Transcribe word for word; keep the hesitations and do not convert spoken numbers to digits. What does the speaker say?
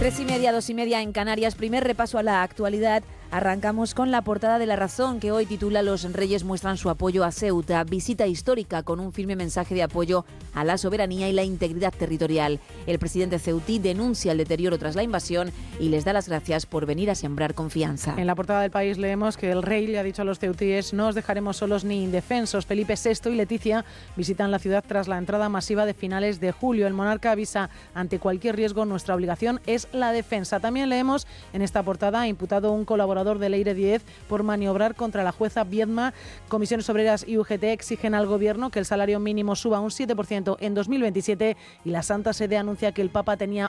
Tres y media, dos y media en Canarias. Primer repaso a la actualidad. Arrancamos con la portada de La Razón, que hoy titula Los Reyes muestran su apoyo a Ceuta. Visita histórica con un firme mensaje de apoyo a la soberanía y la integridad territorial. El presidente ceutí denuncia el deterioro tras la invasión y les da las gracias por venir a sembrar confianza. En la portada del País leemos que el rey le ha dicho a los ceutíes: no os dejaremos solos ni indefensos. Felipe sexto y Leticia visitan la ciudad tras la entrada masiva de finales de julio. El monarca avisa: ante cualquier riesgo nuestra obligación es la defensa. También leemos en esta portada: imputado un colaborador de Leire diez por maniobrar contra la jueza Viedma. Comisiones Obreras y U G T exigen al gobierno que el salario mínimo suba un siete por ciento en dos mil veintisiete y la Santa Sede anuncia que el Papa tenía